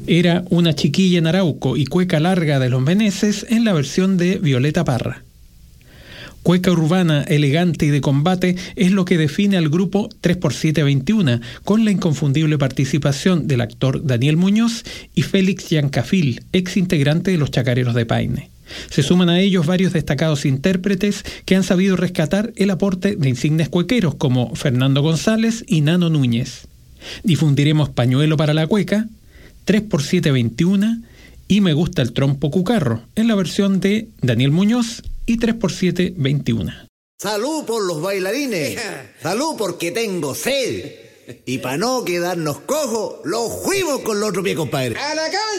Era una chiquilla en Arauco y cueca larga de los Meneses en la versión de Violeta Parra. Cueca urbana, elegante y de combate es lo que define al grupo 3x7-21, con la inconfundible participación del actor Daniel Muñoz y Félix Yancafil, ex integrante de los Chacareros de Paine. Se suman a ellos varios destacados intérpretes que han sabido rescatar el aporte de insignes cuequeros como Fernando González y Nano Núñez. Difundiremos Pañuelo para la Cueca, 3x7-21 y Me gusta el trompo cucarro, en la versión de Daniel Muñoz y 3x7-21. Salud por los bailarines, salud porque tengo sed. Y para no quedarnos cojos, los fuimos con los otro pie, compadre. ¡A la cancha!